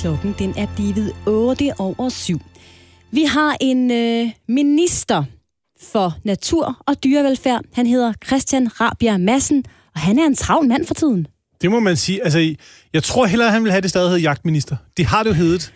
Klokken den er blevet 8:07. Vi har en minister for natur og dyrevelfærd. Han hedder Christian Rabjerg Madsen, og han er en travl mand for tiden. Det må man sige. Altså, jeg tror hellere, han vil have det stadig hedder jagtminister. Det har det jo heddet.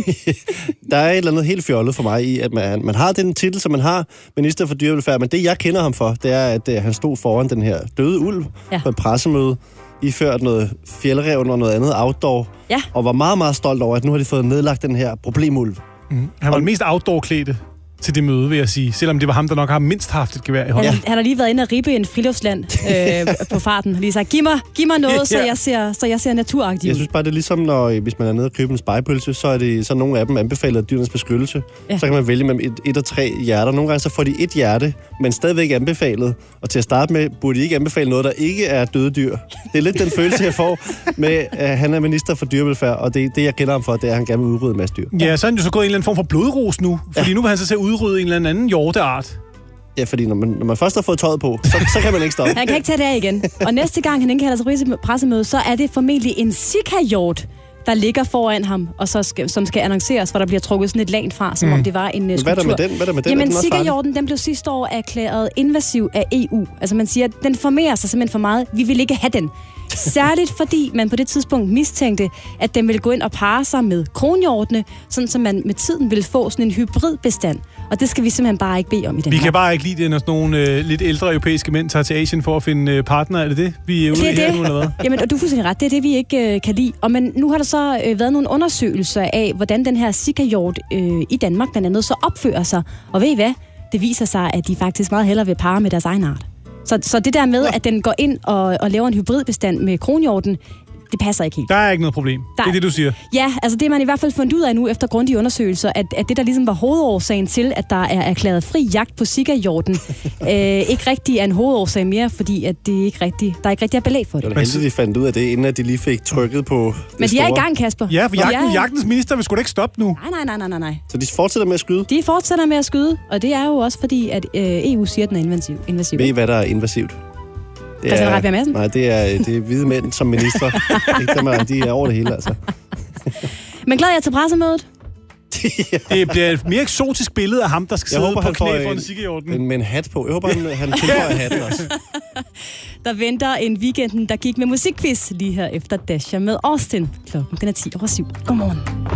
Der er et eller andet helt fjollet for mig i, at man har den titel, som man har, minister for dyrevelfærd, men det, jeg kender ham for, det er, at han stod foran den her døde ulv på et pressemøde, iført noget fjeldrevn og noget andet outdoor, og var meget, meget stolt over, at nu har de fået nedlagt den her problemulv. Han var den mest outdoor-klædte til det møde, vil jeg sige. Selvom det var ham, der nok har mindst haft et gevær i hånden. Han har lige været inde og ribbe en friluftsland på farten. Lige sagt, giv mig noget, så jeg ser naturagtig ud. Jeg synes bare, det er ligesom, når hvis man er nede og køber en spegepølse, så nogle af dem anbefaler dyrenes beskyttelse. Ja. Så kan man vælge mellem 1 og 3 hjerter. Nogle gange så får de 1 hjerte, men stadigvæk anbefalet. Og til at starte med, burde de ikke anbefale noget, der ikke er døde dyr. Det er lidt den følelse, jeg får med, at han er minister for dyrevelfærd, og det jeg kender ham for, det er, at han gerne vil udrydde en masse dyr. Ja, så er han jo så gået en eller anden form for blodros nu. Fordi nu vil han så udrydde en eller anden hjorteart. Ja, fordi når man først har fået tøjet på, så kan man ikke stoppe. Han kan ikke tage det af igen. Og næste gang han indkalder til pressemøde, så er det formentlig en sikahjort, der ligger foran ham, og som skal annonceres, hvor der bliver trukket sådan et lag fra, som om det var en skulptur. Hvad er der med den? Jamen, sikahjorten, den blev sidste år erklæret invasiv af EU. Altså man siger, at den formerer sig simpelthen for meget. Vi vil ikke have den. Særligt fordi man på det tidspunkt mistænkte, at den ville gå ind og parre sig med kronhjortene, sådan så man med tiden ville få sådan en hybridbestand. Og det skal vi simpelthen bare ikke bede om i den. Vi kan bare ikke lide det, når sådan nogle lidt ældre europæiske mænd tager til Asien for at finde partner. Er det, vi er ude i her nu, eller hvad? Jamen, og du er fuldstændig ret. Det er det, vi ikke kan lide. Og men nu har der så været nogle undersøgelser af, hvordan den her sikahjort i Danmark blandt andet så opfører sig. Og ved I hvad? Det viser sig, at de faktisk meget hellere vil parre med deres egen art. Så det der med, at den går ind og laver en hybridbestand med kronhjorten, det passer ikke helt. Der er ikke noget problem. Det er det, du siger. Ja, altså det man i hvert fald fundet ud af nu efter grundige undersøgelser, at det der ligesom var hovedårsagen til, at der er erklæret fri jagt på sikahjorten, ikke rigtig er en hovedårsag mere, fordi at det ikke rigtig, der ikke rigtig er belæg for det. Det var heldigt, de fandt ud af det, inden at de lige fik trykket på Men de er i gang, Kasper. Ja, for jagtens minister vil sgu da ikke stoppe nu. Nej. Så de fortsætter med at skyde? De fortsætter med at skyde, og det er jo også fordi, at EU siger, at den er invasiv. Ved I, hvad der er invasivt? Christian Rabjerg Madsen? Nej, det er hvide mænd som minister. De er over det hele, altså. Men glæder jeg til pressemødet? Det bliver et mere eksotisk billede af ham, der skal sidde på knæ foran sikahjorten. Med en hat på. Jeg håber, han tilføjer hatten også. Der venter en weekenden, der gik med musikquiz lige her efter Dasher med Austin. Klokken den er 10:07. Godmorgen.